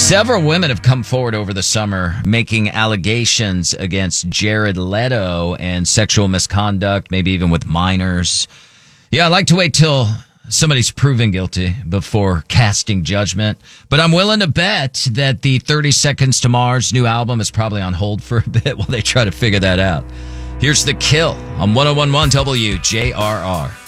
Several women have come forward over the summer making allegations against Jared Leto and sexual misconduct, maybe even with minors. Yeah, I like to wait till somebody's proven guilty before casting judgment. But I'm willing to bet that the 30 Seconds to Mars new album is probably on hold for a bit while they try to figure that out. Here's The Kill on 101.1 WJRR.